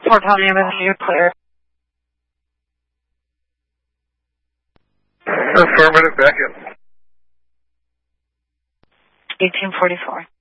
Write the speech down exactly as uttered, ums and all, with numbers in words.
Fort William, you're clear. Affirmative, back in. eighteen forty-four.